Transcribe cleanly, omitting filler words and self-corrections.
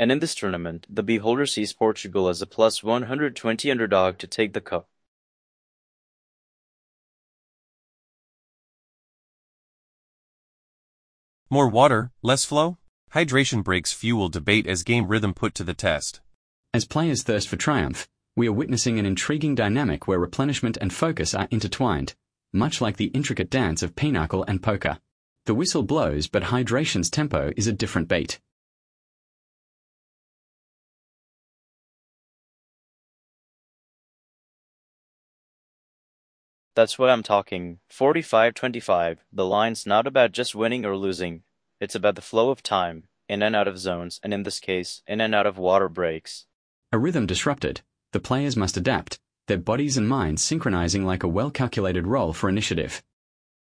And in this tournament, the beholder sees Portugal as a plus 120 underdog to take the cup. More water, less flow? Hydration breaks fuel debate as game rhythm put to the test. As players thirst for triumph, we are witnessing an intriguing dynamic where replenishment and focus are intertwined, much like the intricate dance of pinochle and poker. The whistle blows, but hydration's tempo is a different beat. That's what I'm talking. 45-25. The line's not about just winning or losing. It's about the flow of time, in and out of zones, and in this case, in and out of water breaks. A rhythm disrupted, the players must adapt, their bodies and minds synchronizing like a well-calculated roll for initiative.